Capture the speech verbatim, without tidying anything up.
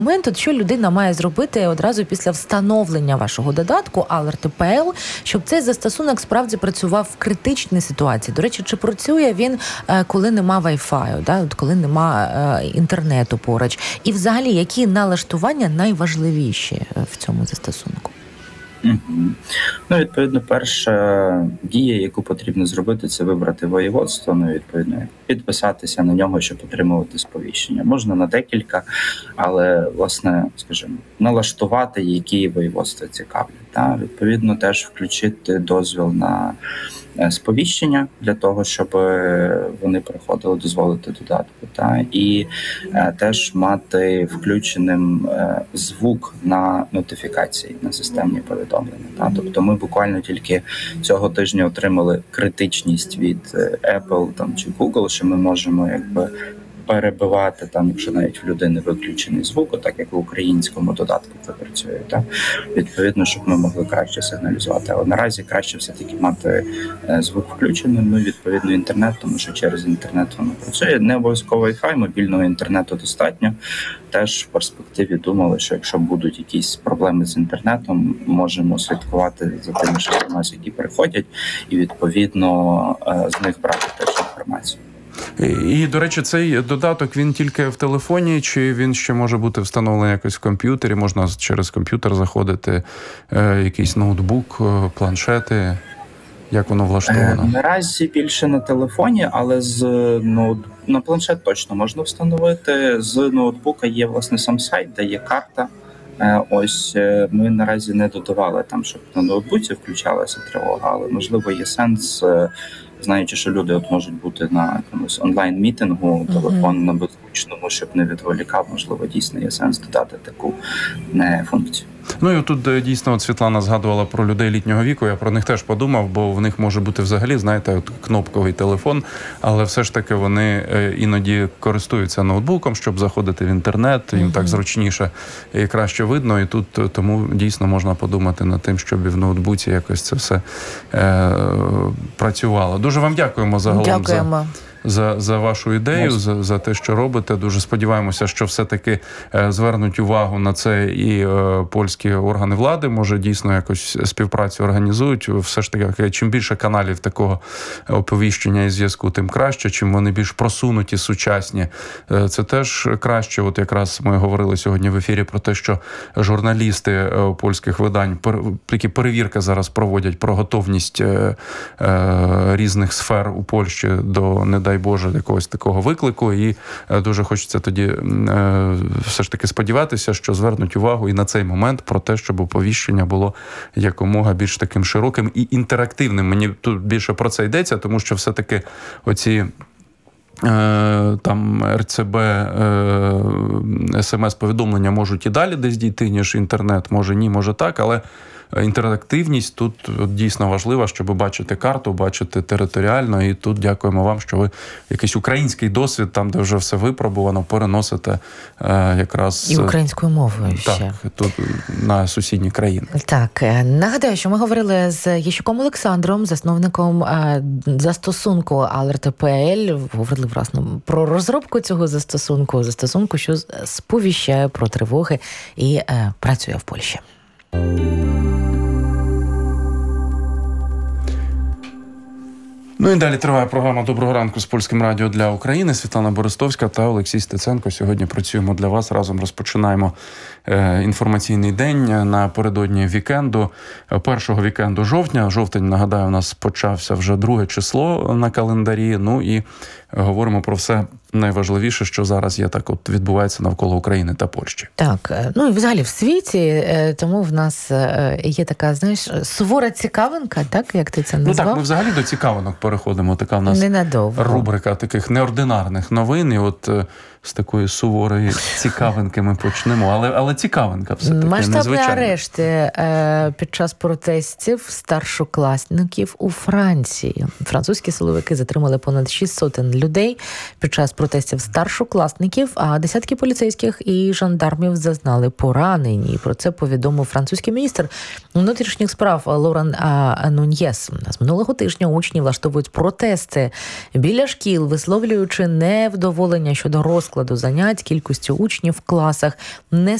момент, от що людина має зробити одразу після встановлення вашого додатку Alert.pl, щоб цей застосунок справді працював в критичній ситуації? До речі, чи працює він, коли нема Wi-Fi, да? От коли нема е, інтернету поруч? І взагалі, які налаштування найважливіші в цьому застосунку? Угу. Ну, відповідно, перша дія, яку потрібно зробити, це вибрати воєводство, ну, відповідно, підписатися на нього, щоб отримувати сповіщення. Можна на декілька, але, власне, скажімо, налаштувати, які воєводства цікавлять. Та, відповідно, теж включити дозвіл на сповіщення для того, щоб вони приходили, дозволити додатку. Та, і е, теж мати включеним е, звук на нотифікації, на системні повідомлення. Та. Тобто ми буквально тільки цього тижня отримали критичність від Apple там, чи Google, що ми можемо якби перебивати, там, якщо навіть в людини виключений звук, так як в українському додатку це працює. Так? Відповідно, щоб ми могли краще сигналізувати. Але наразі краще все-таки мати звук включеним, ну, відповідно, інтернет, тому що через інтернет воно працює. Не обов'язково Wi-Fi, мобільного інтернету достатньо. Теж в перспективі думали, що якщо будуть якісь проблеми з інтернетом, можемо слідкувати за тими, що до нас, які приходять, і, відповідно, з них брати теж інформацію. І, до речі, цей додаток, він тільки в телефоні, чи він ще може бути встановлений якось в комп'ютері? Можна через комп'ютер заходити, е, якийсь ноутбук, планшети? Як воно влаштовано? Наразі більше на телефоні, але з ноут... на планшет точно можна встановити. З ноутбука є, власне, сам сайт, де є карта. Ось ми наразі не додавали там, щоб на ноутбуці включалася тривога, але, можливо, є сенс, знаючи, що люди от можуть бути на якомусь онлайн-мітингу, телефон mm-hmm. на беззвучному, щоб не відволікав, можливо, дійсно є сенс додати таку не, функцію. Ну і тут дійсно от Світлана згадувала про людей літнього віку, я про них теж подумав, бо в них може бути взагалі, знаєте, от кнопковий телефон, але все ж таки вони іноді користуються ноутбуком, щоб заходити в інтернет, їм mm-hmm. так зручніше і краще видно, і тут тому дійсно можна подумати над тим, щоб і в ноутбуці якось це все е, працювало. Дуже вам дякуємо загалом Дякуємо. за... За, за вашу ідею, за, за те, що робите. Дуже сподіваємося, що все-таки е, звернуть увагу на це і е, польські органи влади, може дійсно якось співпрацю організують. Все ж таки, чим більше каналів такого оповіщення і зв'язку, тим краще. Чим вони більш просунуті, сучасні, е, це теж краще. От якраз ми говорили сьогодні в ефірі про те, що журналісти е, польських видань, пер, які перевірки зараз проводять про готовність е, е, різних сфер у Польщі до, не дай Боже, якогось такого виклику, і дуже хочеться тоді е, все ж таки сподіватися, що звернуть увагу і на цей момент про те, щоб оповіщення було якомога більш таким широким і інтерактивним. Мені тут більше про це йдеться, тому що все-таки оці е, там ер це бе, е, смс-повідомлення можуть і далі десь дійти, ніж інтернет, може ні, може так, але інтерактивність тут дійсно важлива, щоб бачити карту, бачити територіально, і тут дякуємо вам, що ви якийсь український досвід, там, де вже все випробувано, переносите е, якраз... І українською мовою так, ще. Тут на сусідні країни. Так, нагадаю, що ми говорили з Ящуком Олександром, засновником е, застосунку Alert.pl, говорили, власне, про розробку цього застосунку, застосунку, що сповіщає про тривоги і е, працює в Польщі. Ну і далі триває програма «Доброго ранку» з Польським радіо для України. Світлана Борисовська та Олексій Стеценко. Сьогодні працюємо для вас. Разом розпочинаємо е, інформаційний день напередодні вікенду. Першого вікенду жовтня. Жовтень, нагадаю, у нас почався вже друге число на календарі. Ну і говоримо про все найважливіше, що зараз є, так от відбувається навколо України та Польщі. Так, ну і взагалі в світі, тому в нас є така, знаєш, сувора цікавинка, так, як ти це назвав? Ну так, ми взагалі до цікавинок переходимо. Така в нас ненадовго рубрика таких неординарних новин, і от з такої суворої цікавинки ми почнемо. Але, але цікавинка все-таки незвичайна. Масштабні арешти е, під час протестів старшокласників у Франції. Французькі силовики затримали понад шість сотень людей під час протестів старшокласників, а десятки поліцейських і жандармів зазнали поранені. Про це повідомив французький міністр внутрішніх справ Лоран Нуньєс. З минулого тижня учні влаштовують протести біля шкіл, висловлюючи невдоволення щодо розкладу розкладу занять, кількістю учнів в класах, не